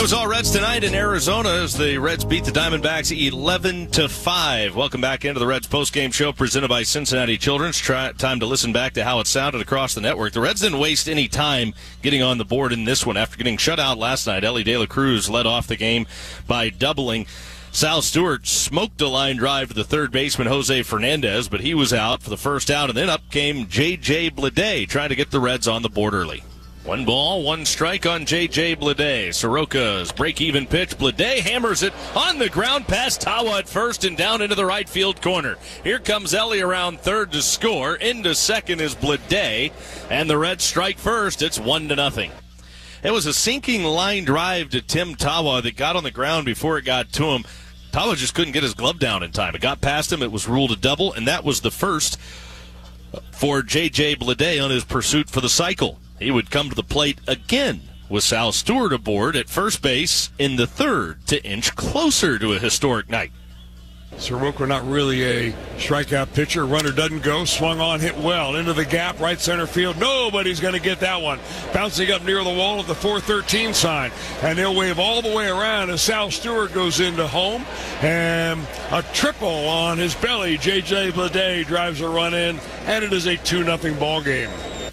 was all Reds tonight in Arizona as the Reds beat the Diamondbacks 11-5. Welcome back into the Reds postgame show presented by Cincinnati Children's. Time to listen back to how it sounded across the network. The Reds didn't waste any time getting on the board in this one. After getting shut out last night, Elly De La Cruz led off the game by doubling. Sal Stewart smoked a line drive to the third baseman, Jose Fernandez, but he was out for the first out, and then up came J.J. Bleday trying to get the Reds on the board early. 1 ball, 1 strike on J.J. Bleday. Soroka's break-even pitch. Bleday hammers it on the ground past Tawa at first and down into the right field corner. Here comes Elly around third to score. Into second is Bleday, and the Reds strike first. It's 1-0. It was a sinking line drive to Tim Tawa that got on the ground before it got to him. Tawa just couldn't get his glove down in time. It got past him. It was ruled a double, and that was the first for J.J. Bleday on his pursuit for the cycle. He would come to the plate again with Sal Stewart aboard at first base in the third to inch closer to a historic night. Soroka not really a strikeout pitcher. Runner doesn't go. Swung on, hit well. Into the gap, right center field. Nobody's going to get that one. Bouncing up near the wall at the 413 sign. And they'll wave all the way around as Sal Stewart goes into home. And a triple on his belly. J.J. Bleday drives a run in. And it is a 2-0 ball game.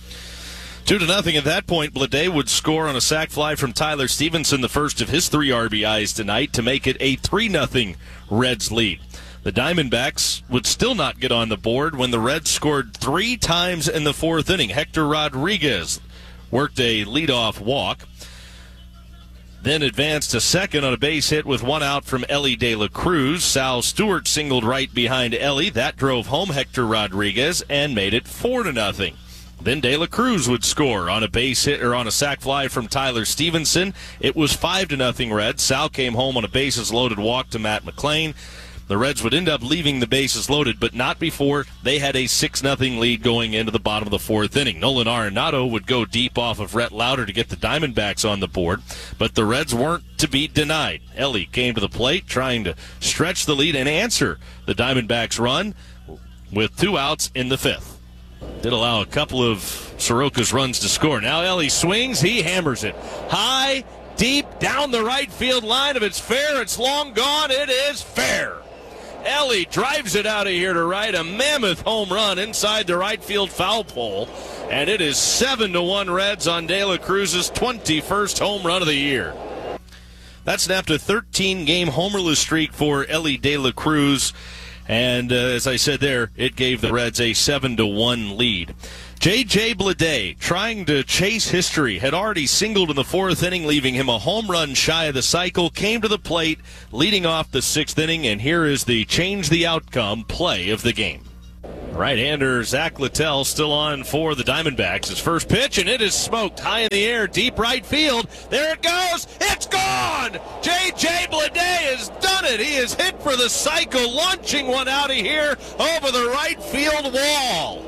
2-0 at that point. Bleday would score on a sac fly from Tyler Stevenson, the first of his 3 RBIs tonight, to make it a 3-0 Reds lead. The Diamondbacks would still not get on the board when the Reds scored 3 times in the 4th inning. Hector Rodriguez worked a leadoff walk, then advanced to second on a base hit with 1 out from Elly De La Cruz. Sal Stewart singled right behind Elly. That drove home Hector Rodriguez and made it 4-0. Then De La Cruz would score on a base hit or on a sac fly from Tyler Stevenson. It was 5-0 Reds. Sal came home on a bases-loaded walk to Matt McLain. The Reds would end up leaving the bases loaded, but not before they had a 6-0 lead going into the bottom of the 4th inning. Nolan Arenado would go deep off of Rhett Lauder to get the Diamondbacks on the board, but the Reds weren't to be denied. Elly came to the plate trying to stretch the lead and answer the Diamondbacks' run with 2 outs in the 5th. Did allow a couple of Soroka's runs to score. Now Elly swings. He hammers it high, deep, down the right field line. If it's fair, it's long gone. It is fair. Elly drives it out of here to right. A mammoth home run inside the right field foul pole. And it is 7-1 Reds on De La Cruz's 21st home run of the year. That snapped a 13-game homerless streak for Elly De La Cruz. And as I said there, it gave the Reds a 7-1 lead. J.J. Bleday, trying to chase history, had already singled in the 4th inning, leaving him a home run shy of the cycle, came to the plate, leading off the 6th inning, and here is the change the outcome play of the game. Right-hander Zach Littell still on for the Diamondbacks. His first pitch, and it is smoked high in the air, deep right field. There it goes. It's gone. J.J. Bleday has done it. He is hit for the cycle, launching one out of here over the right field wall.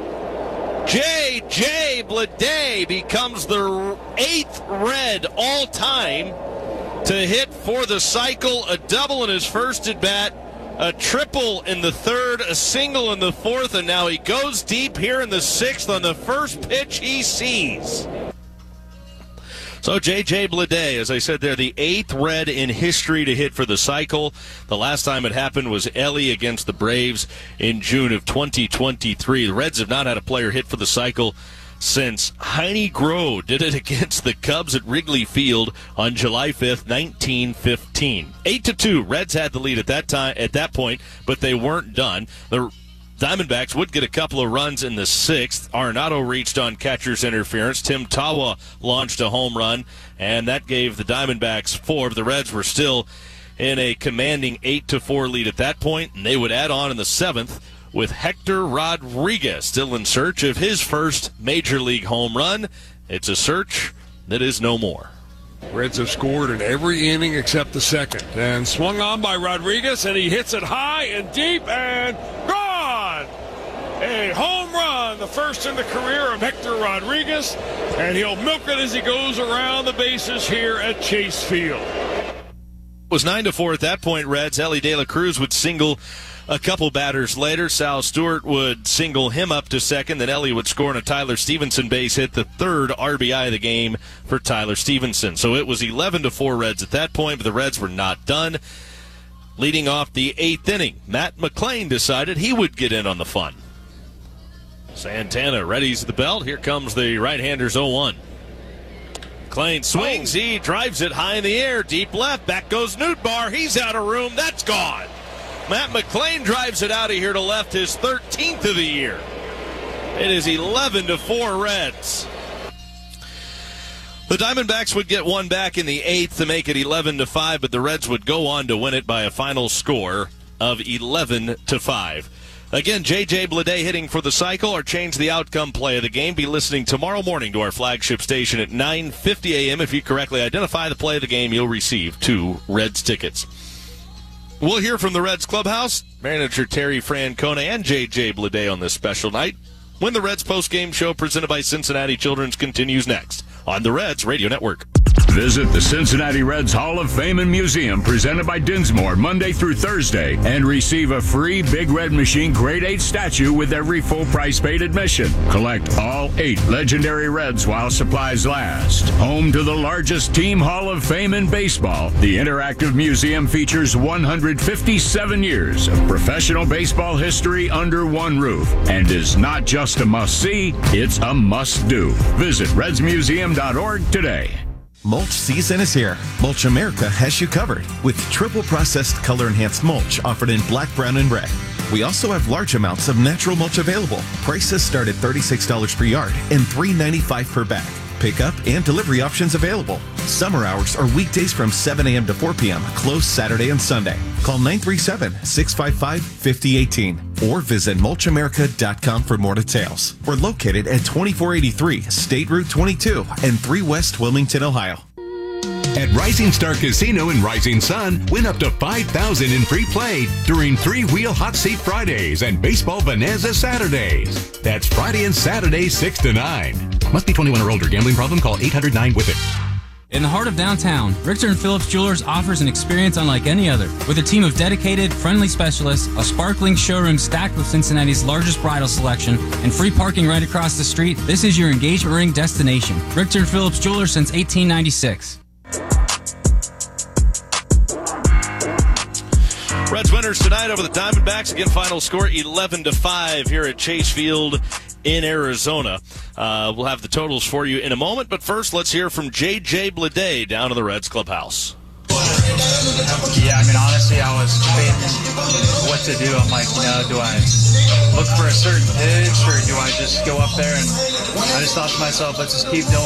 J.J. Bleday becomes the 8th Red all-time to hit for the cycle, a double in his first at-bat. A triple in the 3rd, a single in the 4th, and now he goes deep here in the 6th on the first pitch he sees. So J.J. Bleday, as I said there, the 8th Red in history to hit for the cycle. The last time it happened was Elly against the Braves in June of 2023. The Reds have not had a player hit for the cycle since Heine Groh did it against the Cubs at Wrigley Field on July 5th, 1915. 8-2, Reds had the lead at that point, but they weren't done. The Diamondbacks would get a couple of runs in the 6th. Arenado reached on catcher's interference. Tim Tawa launched a home run, and that gave the Diamondbacks 4. But the Reds were still in a commanding 8-4 lead at that point, and they would add on in the 7th with Hector Rodriguez still in search of his first Major League home run. It's a search that is no more. Reds have scored in every inning except the 2nd. And swung on by Rodriguez, and he hits it high and deep and gone! A home run, the first in the career of Hector Rodriguez, and he'll milk it as he goes around the bases here at Chase Field. was 9-4 at that point, Reds. Ellie De La Cruz would single a couple batters later. Sal Stewart would single him up to second. Then Ellie would score on a Tyler Stevenson base hit, the third RBI of the game for Tyler Stevenson. So it was 11-4 Reds at that point, but the Reds were not done. Leading off the 8th inning, Matt McLean decided he would get in on the fun. Santana readies the belt. Here comes the right-hander's 0-1. McLean swings. He drives it high in the air, deep left. Back goes Nootbaar. He's out of room. That's gone. Matt McLean drives it out of here to left, his 13th of the year. It is 11-4 Reds. The Diamondbacks would get one back in the 8th to make it 11-5, but the Reds would go on to win it by a final score of 11-5. Again, J.J. Bleday hitting for the cycle or change the outcome play of the game. Be listening tomorrow morning to our flagship station at 9:50 a.m. If you correctly identify the play of the game, you'll receive 2 Reds tickets. We'll hear from the Reds clubhouse, manager Terry Francona and J.J. Bleday on this special night when the Reds post-game show presented by Cincinnati Children's continues next on the Reds Radio Network. Visit the Cincinnati Reds Hall of Fame and Museum presented by Dinsmore Monday through Thursday and receive a free Big Red Machine Grade 8 statue with every full price paid admission. Collect all 8 legendary Reds while supplies last. Home to the largest team Hall of Fame in baseball, the interactive museum features 157 years of professional baseball history under one roof and is not just a must-see, it's a must-do. Visit redsmuseum.org today. Mulch season is here. Mulch America has you covered with triple processed color enhanced mulch offered in black, brown, and red. We also have large amounts of natural mulch available. Prices start at $36 per yard and $3.95 per bag. Pickup and delivery options available. Summer hours are weekdays from 7 a.m. to 4 p.m. Closed Saturday and Sunday. Call 937-655-5018 or visit mulchamerica.com for more details. We're located at 2483 State Route 22 and 3 West Wilmington, Ohio. At Rising Star Casino in Rising Sun, win up to $5,000 in free play during 3-Wheel Hot Seat Fridays and Baseball Bonanza Saturdays. That's Friday and Saturday, 6 to 9. Must be 21 or older. Gambling problem? Call 800-9-WITH-IT. In the heart of downtown, Richter & Phillips Jewelers offers an experience unlike any other. With a team of dedicated, friendly specialists, a sparkling showroom stacked with Cincinnati's largest bridal selection, and free parking right across the street, this is your engagement ring destination. Richter & Phillips Jewelers since 1896. Reds winners tonight over the Diamondbacks. Again, final score 11-5 here at Chase Field in Arizona. We'll have the totals for you in a moment, but first let's hear from J.J. Bleday down in the Reds clubhouse. Yeah, I mean, honestly, I was debating what to do. I'm like, do I look for a certain pitch or do I just go up there? And I just thought to myself, let's just keep doing